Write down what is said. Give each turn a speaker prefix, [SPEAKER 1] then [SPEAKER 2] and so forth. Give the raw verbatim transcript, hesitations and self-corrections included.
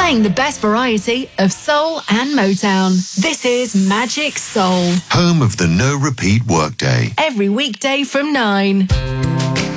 [SPEAKER 1] Playing the best variety of soul and Motown. This is Magic Soul.
[SPEAKER 2] Home of the no repeat workday.
[SPEAKER 1] Every weekday from nine.